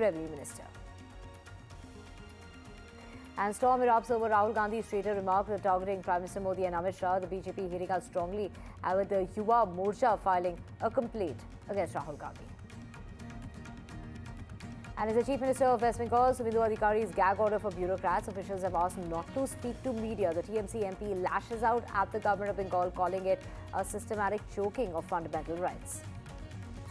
Revenue Minister. And storm erupts over Rahul Gandhi's traitor remark targeting Prime Minister Modi and Amit Shah. The BJP hitting out strongly, with the Yuva Morcha filing a complaint against Rahul Gandhi. And as the Chief Minister of West Bengal, Suvendu Adhikari's gag order for bureaucrats, officials have asked not to speak to media. The TMC MP lashes out at the Government of Bengal, calling it a systematic choking of fundamental rights.